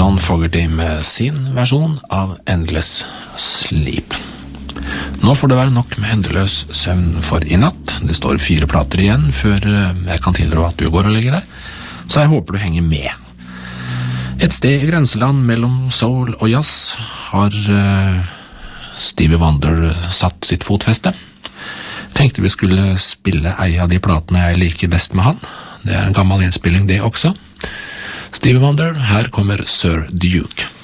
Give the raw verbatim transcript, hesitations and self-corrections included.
John Fogerty med sin versjon av Endless Sleep. Nå får det være nok med endeløs søvn for i natt. Det står fire plater igjen før jeg kan tilrå at du går og legger deg, så jeg håper du henger med. Et sted i grenseland mellom soul og jazz har uh, Stevie Wonder satt sitt fotfeste. Tenkte vi skulle spille ei av de platene jeg liker best med han. Det er en gammel innspilling det også. Stevie Wonder, her kommer Sir Duke.